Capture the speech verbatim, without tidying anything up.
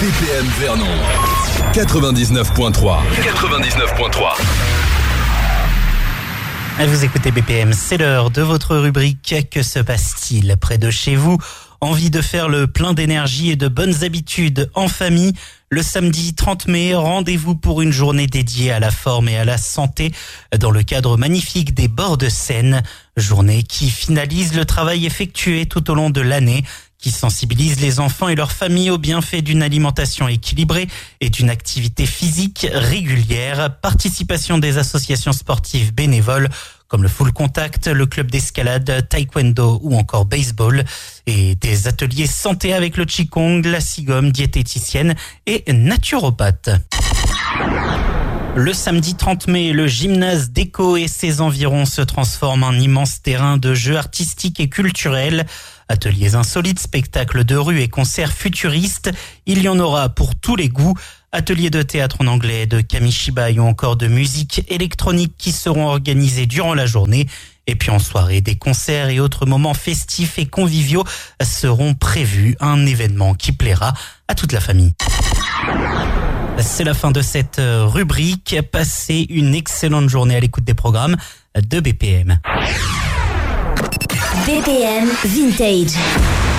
P M Vernon quatre-vingt-dix-neuf point trois. quatre-vingt-dix-neuf point trois. Vous écoutez B P M, c'est l'heure de votre rubrique « Que se passe-t-il près de chez vous ?» Envie de faire le plein d'énergie et de bonnes habitudes en famille? Le samedi trente mai, rendez-vous pour une journée dédiée à la forme et à la santé dans le cadre magnifique des bords de Seine. Journée qui finalise le travail effectué tout au long de l'année, qui sensibilise les enfants et leurs familles aux bienfaits d'une alimentation équilibrée et d'une activité physique régulière. Participation des associations sportives bénévoles comme le Full Contact, le club d'escalade, taekwondo ou encore baseball, et des ateliers santé avec le Qigong, la Qigong, diététicienne et naturopathe. Le samedi trente mai, le gymnase d'Éco et ses environs se transforme en immense terrain de jeux artistiques et culturels. Ateliers insolites, spectacles de rue et concerts futuristes, il y en aura pour tous les goûts. Ateliers de théâtre en anglais, de kamishibai ou encore de musique électronique qui seront organisés durant la journée. Et puis en soirée, des concerts et autres moments festifs et conviviaux seront prévus. Un événement qui plaira à toute la famille. C'est la fin de cette rubrique. Passez une excellente journée à l'écoute des programmes de B P M. B P M Vintage.